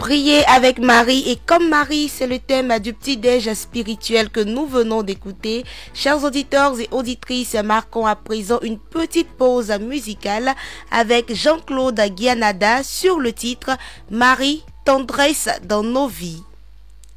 Prier avec Marie, et comme Marie, c'est le thème du petit-déj spirituel que nous venons d'écouter. Chers auditeurs et auditrices, marquons à présent une petite pause musicale avec Jean-Claude Guianada sur le titre Marie, tendresse dans nos vies.